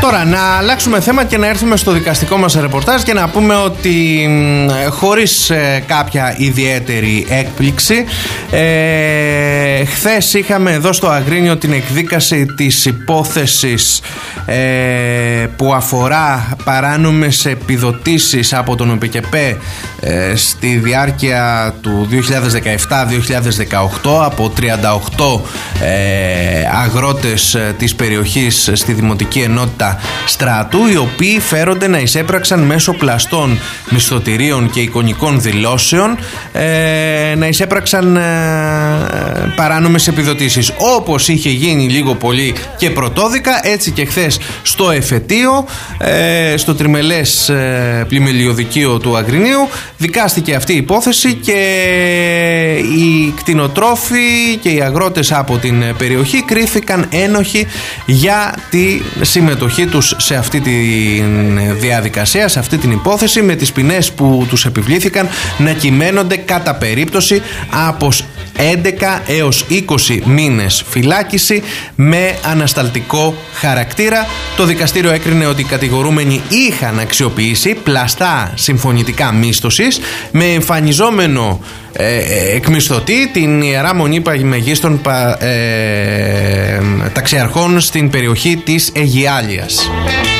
Τώρα να αλλάξουμε θέμα και να έρθουμε στο δικαστικό μας ρεπορτάζ και να πούμε ότι χωρίς κάποια ιδιαίτερη έκπληξη, χθες είχαμε εδώ στο Αγρίνιο την εκδίκαση της υπόθεσης που αφορά παράνομες επιδοτήσεις από τον ΟΠΚΕΠΕ στη διάρκεια του 2017-2018 από 38 αγρότες της περιοχής στη Δημοτική Ενότητα Στράτου, οι οποίοι φέρονται να εισέπραξαν μέσω πλαστών μισθωτηρίων και εικονικών δηλώσεων να εισέπραξαν παράνομες επιδοτήσεις. Όπως είχε γίνει λίγο πολύ και πρωτόδικα, έτσι και χθες στο εφετείο, στο τριμελές πλημελιωδικείο του Αγρινίου, δικάστηκε αυτή η υπόθεση και οι κτηνοτρόφοι και οι αγρότες από την περιοχή κρίθηκαν ένοχοι για τη συμμετοχή τους σε αυτή τη διαδικασία, σε αυτή την υπόθεση, με τις ποινές που τους επιβλήθηκαν να κυμαίνονται κατά περίπτωση από 11 έως 20 μήνες φυλάκιση με ανασταλτικό χαρακτήρα. Το δικαστήριο έκρινε ότι οι κατηγορούμενοι είχαν αξιοποιήσει πλαστά συμφωνητικά μίσθωσης με εμφανιζόμενο εκμισθωτή την Ιερά Μονή Παγιμεγίστων Ταξιαρχών στην περιοχή της Αιγιάλιας.